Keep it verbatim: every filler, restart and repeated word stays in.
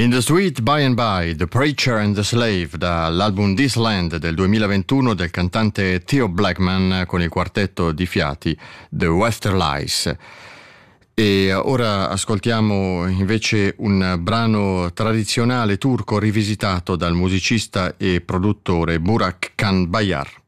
In the Sweet By and By, The Preacher and the Slave, dall'album This Land del duemilaventuno del cantante Theo Blackman con il quartetto di fiati The Westerlies. E ora ascoltiamo invece un brano tradizionale turco rivisitato dal musicista e produttore Burak Can Bayar.